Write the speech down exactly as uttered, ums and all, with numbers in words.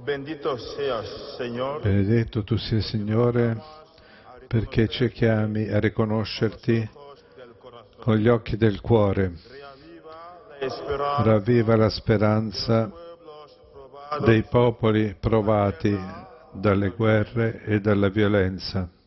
Bendito seas, Señor, Benedetto tu sia, Signore, perché ci chiami a riconoscerti con gli occhi del cuore. Ravviva la speranza dei popoli provati dalle guerre e dalla violenza.